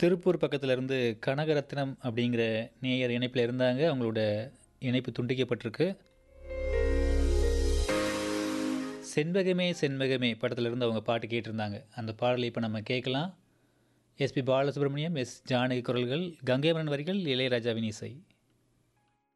திருப்பூர் பக்கத்துல இருந்து கனகரத்னம் அப்படிங்கிற நேயர் இணைப்பில் இருந்தாங்க. அவங்களோட இணைப்பு துண்டிக்கப்பட்டிருக்கு. செண்பகமே செண்பகமே படத்துல இருந்து அவங்க பாட்டு கேட்டிருந்தாங்க. அந்த பாடலை இப்போ நம்ம கேட்கலாம். எஸ்பி பாலசுப்ரமணியம், எஸ் ஜானகி குரல்கள், கங்கைமரன் வரிகள், இளையராஜாவின் இசை.